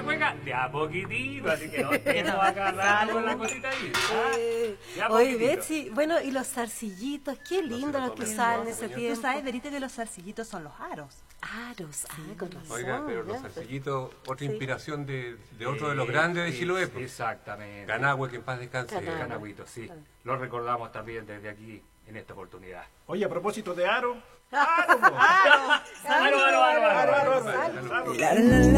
juega de a poquitito, así que no tenemos a agarrar con la cosita ahí. De a Oye, poquitito. Betsy, bueno, y los zarcillitos, qué lindo los que salen ese Tú tiempo. sabes, Verita, que los zarcillitos son los aros. Aros, con razón. Oiga, pero los ya. zarcillitos, otra Sí. inspiración de otro de los grandes de Chiloé, pues. Exactamente. Canahue, que en paz descanse. Canahue. Canagüito, sí. Lo recordamos también desde aquí en esta oportunidad. Oye, a propósito de aro. ¡Aro, aro, aro! ¡Aro! La, la, la.